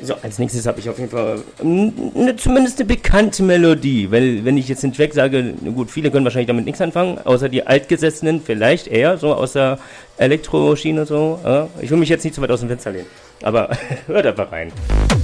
So, als nächstes habe ich auf jeden Fall zumindest eine bekannte Melodie. Weil, wenn ich jetzt den Track sage, gut, viele können wahrscheinlich damit nichts anfangen, außer die Altgesessenen vielleicht eher, so aus der Elektroschiene so. Ich will mich jetzt nicht zu weit aus dem Fenster lehnen, aber hört einfach rein.